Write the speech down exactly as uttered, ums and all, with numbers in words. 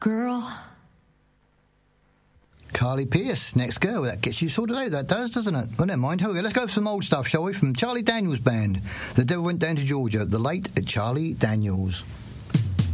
girl. Carly Pearce, Next Girl. That gets you sorted out, that does, doesn't it? Well, never mind. Here we go. Let's go for some old stuff, shall we? From Charlie Daniels Band. The Devil Went Down to Georgia. The late Charlie Daniels.